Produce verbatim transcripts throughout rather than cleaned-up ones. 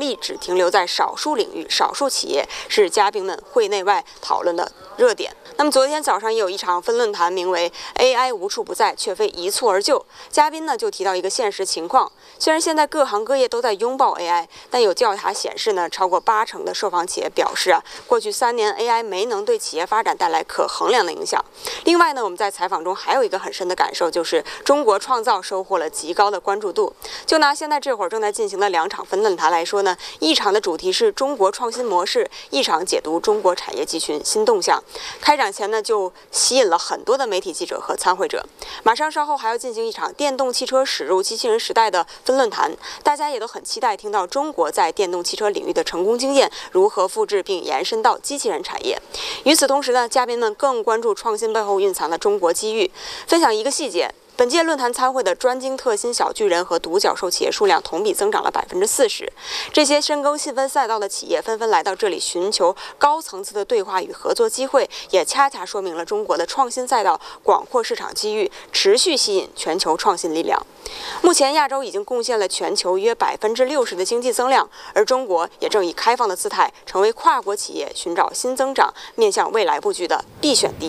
力只停留在少数领域、少数企业，是嘉宾们会内外讨论的热点。那么昨天早上也有一场分论坛，名为 A I 无处不在，却非一蹴而就。嘉宾呢就提到一个现实情况，虽然现在各行各业都在拥抱 A I， 但有调查显示呢，超过八成的受访企业表示啊，过去三年 A I 没能对企业发展带来可衡量的影响。另外呢，我们在采访中还有一个很深的感受，就是中国创造收获了极高的关注度。就拿现在这会儿正在进行的两场分论坛来说呢，一场的主题是中国创新模式，一场解读中国产业集群新动向。开展前呢，就吸引了很多的媒体记者和参会者。马上稍后还要进行一场电动汽车驶入机器人时代的分论坛，大家也都很期待听到中国在电动汽车领域的成功经验如何复制并延伸到机器人产业。与此同时呢，嘉宾们更关注创新背后蕴藏的中国机遇，分享一个细节。本届论坛参会的专精特新小巨人和独角兽企业数量同比增长了百分之四十。这些深耕细分赛道的企业纷纷来到这里寻求高层次的对话与合作机会，也恰恰说明了中国的创新赛道广阔市场机遇，持续吸引全球创新力量。目前，亚洲已经贡献了全球约百分之六十的经济增量，而中国也正以开放的姿态，成为跨国企业寻找新增长、面向未来布局的必选地。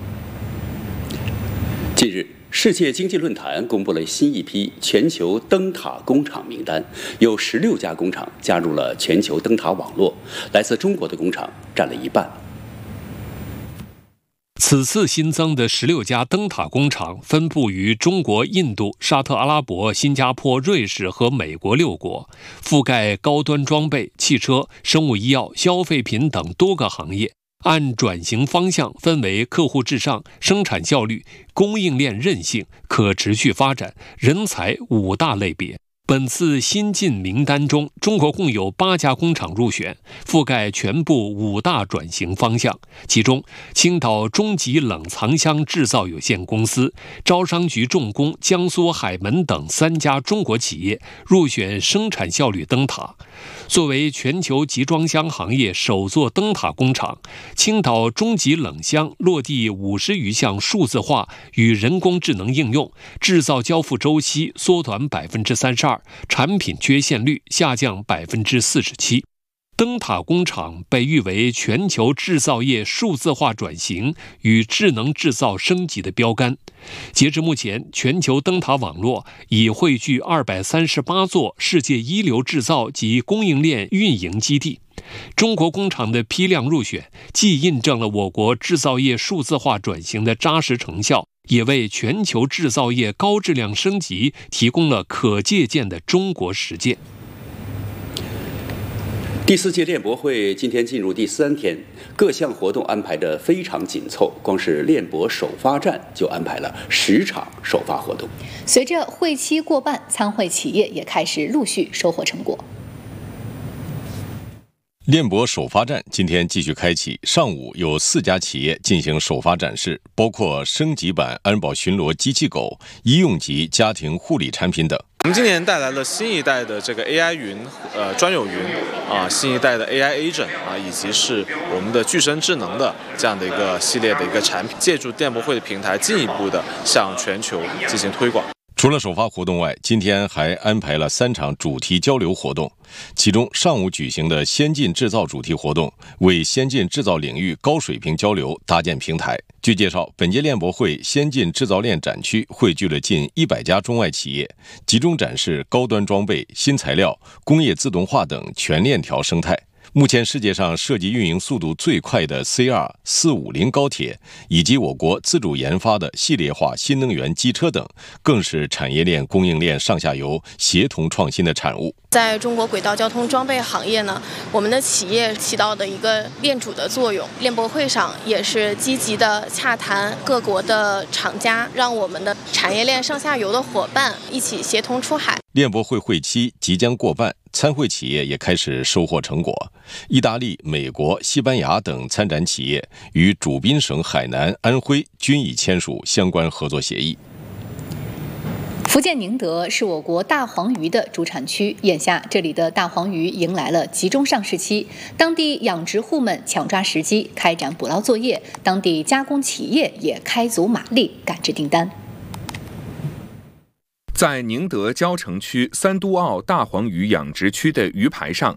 近日，世界经济论坛公布了新一批全球灯塔工厂名单，有十六家工厂加入了全球灯塔网络，来自中国的工厂占了一半。 此次新增的十六家灯塔工厂分布于中国、印度、沙特阿拉伯、新加坡、瑞士和美国六国，覆盖高端装备、汽车、生物医药、消费品等多个行业。按转型方向分为客户至上、生产效率、供应链韧性、可持续发展、人才五大类别。本次新进名单中，中国共有八家工厂入选，覆盖全部五大转型方向。其中，青岛中极冷藏箱制造有限公司、招商局重工、江苏海门等三家中国企业入选生产效率灯塔。作为全球集装箱行业首座灯塔工厂，青岛中极冷箱落地五十余项数字化与人工智能应用，制造交付周期缩短百分之三十二，产品缺陷率下降百分之四十七。灯塔工厂被誉为全球制造业数字化转型与智能制造升级的标杆。截至目前，全球灯塔网络已汇聚二百三十八座世界一流制造及供应链运营基地。中国工厂的批量入选，既印证了我国制造业数字化转型的扎实成效，也为全球制造业高质量升级提供了可借鉴的中国实践。 第四届链博会今天进入第三天，各项活动安排得非常紧凑，光是链博首发站就安排了十场首发活动。 随着会期过半，参会企业也开始陆续收获成果。 链博首发站今天继续开启，上午有四家企业进行首发展示，包括升级版安保巡逻机器狗、医用级家庭护理产品等。 我们今年带来了新一代的这个 A I 云，呃，专有云啊，新一代的 A I Agent 啊，以及是我们的具身智能的这样的一个系列的一个产品，借助电博会的平台，进一步的向全球进行推广。 除了首发活动外，今天还安排了三场主题交流活动。其中，上午举行的先进制造主题活动，为先进制造领域高水平交流搭建平台。据介绍，本届链博会先进制造链展区汇聚了近一百家中外企业，集中展示高端装备、新材料、工业自动化等全链条生态。目前世界上设计运营速度最快的 C 二四五零 高铁，以及我国自主研发的系列化新能源机车等，更是产业链供应链上下游协同创新的产物。 在中国轨道交通装备行业呢，我们的企业起到的一个链主的作用。链博会上也是积极的洽谈各国的厂家，让我们的产业链上下游的伙伴一起协同出海。 链博会会期即将过半，参会企业也开始收获成果。意大利、美国、西班牙等参展企业与主宾省海南、安徽均已签署相关合作协议。 福建宁德是我国大黄鱼的主产区，眼下这里的大黄鱼迎来了集中上市期，当地养殖户们抢抓时机开展捕捞作业，当地加工企业也开足马力赶制订单。 在宁德蕉城区三都澳大黄鱼养殖区的鱼排上，